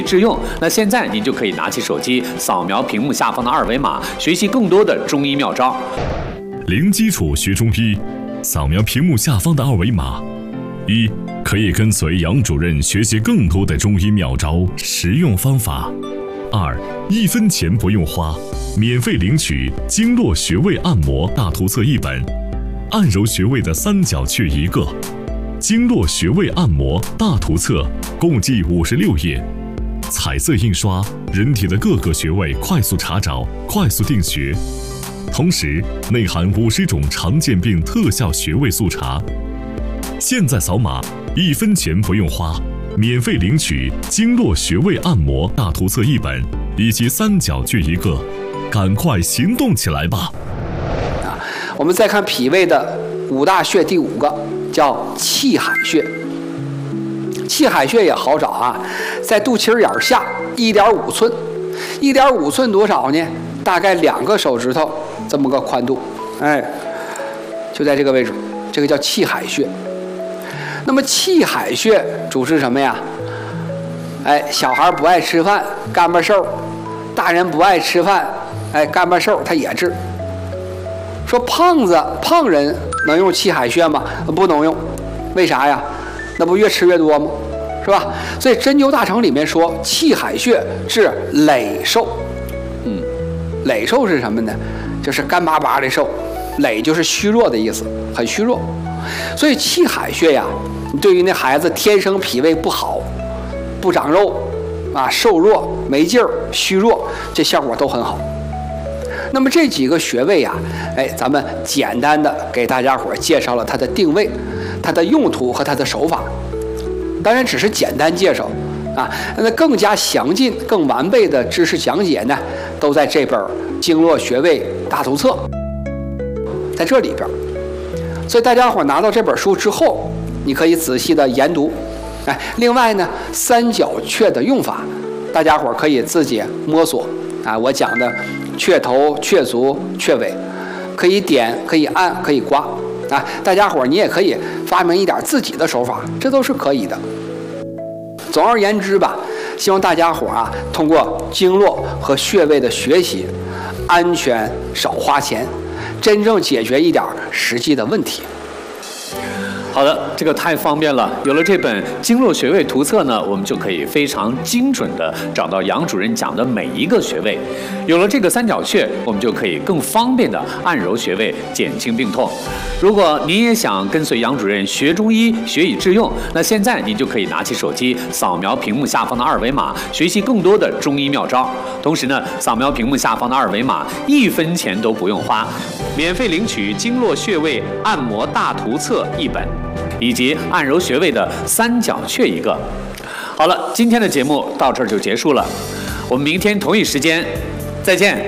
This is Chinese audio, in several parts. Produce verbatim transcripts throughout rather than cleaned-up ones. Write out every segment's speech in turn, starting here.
致用。那现在您就可以拿起手机，扫描屏幕下方的二维码，学习更多的中医妙招。 零基础学中医，扫描屏幕下方的二维码。一，可以跟随杨主任学习更多的中医妙招、实用方法。二，一分钱不用花，免费领取经络穴位按摩大图册一本，按揉穴位的三角穴一个。经络穴位按摩大图册共计五十六页，彩色印刷，人体的各个穴位快速查找，快速定穴。同时内含五十种常见病特效穴位速查。现在扫码，一分钱不用花，免费领取经络穴位按摩大图册一本以及三角穴一个，赶快行动起来吧！ 啊，我们再看脾胃的五大穴，第五个叫气海穴。气海穴也好找啊，在肚脐眼下一点五寸，一点五寸多少呢？大概两个手指头这么个宽度，哎，就在这个位置，这个叫气海穴。那么气海穴主治什么呀？哎，小孩不爱吃饭，干巴瘦；大人不爱吃饭，哎，干巴瘦，他也治。说胖子胖人能用气海穴吗？不能用，为啥呀？那不越吃越多吗？是吧？所以针灸大成里面说，气海穴治羸瘦。嗯，羸瘦是什么呢？就是干巴巴的瘦，羸就是虚弱的意思，很虚弱。所以气海穴呀，对于那孩子天生脾胃不好、不长肉啊、瘦弱、没劲儿、虚弱，这效果都很好。那么这几个穴位呀，哎，咱们简单的给大家伙介绍了它的定位、它的用途和它的手法。当然只是简单介绍啊，那更加详尽、更完备的知识讲解呢，都在这本《经络穴位大图册》在这里边。所以大家伙拿到这本书之后，你可以仔细的研读。哎，另外呢，三角穴的用法，大家伙可以自己摸索啊。我讲的雀头、雀足、雀尾，可以点，可以按，可以刮啊。大家伙你也可以发明一点自己的手法，这都是可以的。总而言之吧，希望大家伙啊，通过经络和穴位的学习，安全少花钱，真正解决一点实际的问题。 好的，这个太方便了。有了这本经络穴位图册呢，我们就可以非常精准的找到杨主任讲的每一个穴位。有了这个三角穴，我们就可以更方便的按揉穴位，减轻病痛。如果您也想跟随杨主任学中医，学以致用，那现在您就可以拿起手机，扫描屏幕下方的二维码，学习更多的中医妙招。同时呢，扫描屏幕下方的二维码，一分钱都不用花，免费领取经络穴位按摩大图册一本，以及按揉穴位的三角穴一个。好了，今天的节目到这儿就结束了，我们明天同一时间再见。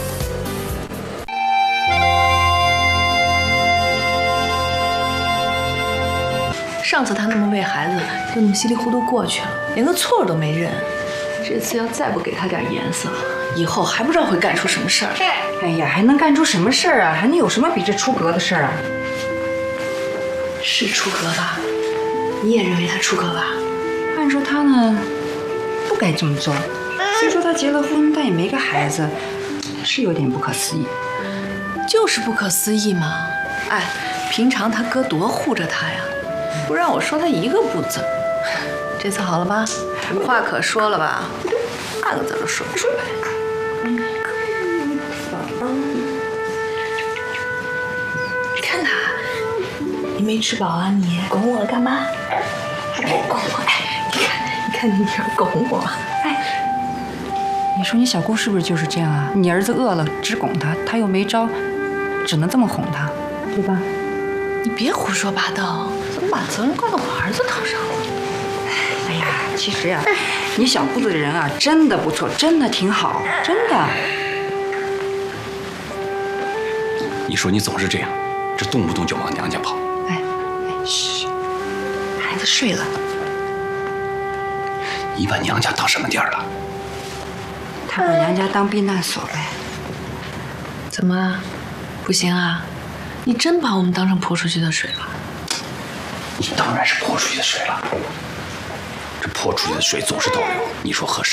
上次他那么为孩子，就那么稀里糊涂过去了，连个错都没认。这次要再不给他点颜色，以后还不知道会干出什么事儿。 哎呀，还能干出什么事儿啊？还能有什么比这出格的事儿啊？ 是出格吧？你也认为他出格吧？ 按说他呢，不该这么做。虽说他结了婚，但也没个孩子，是有点不可思议。 就是不可思议嘛！哎，平常他哥多护着他呀，不让我说他一个不字。这次好了吧？无话可说了吧？半个字都说不出来。嗯，你看他，你没吃饱啊？你拱我干嘛？还不拱我？哎，你看，你看你女儿拱我。哎， 你说你小姑是不是就是这样啊？你儿子饿了只拱他，他又没招，只能这么哄他，对吧？ 你别胡说八道，怎么把责任怪到我儿子头上了？ 哎呀，其实呀、啊，你小姑子的人啊，真的不错，真的挺好，真的。 你说你总是这样，这动不动就往娘家跑。 哎哎，嘘，孩子睡了。 你把娘家当什么地儿了？ 他把娘家当避难所呗。 怎么，不行啊？你真把我们当成泼出去的水了？ 你当然是泼出去的水了。这泼出去的水总是倒流，你说合适？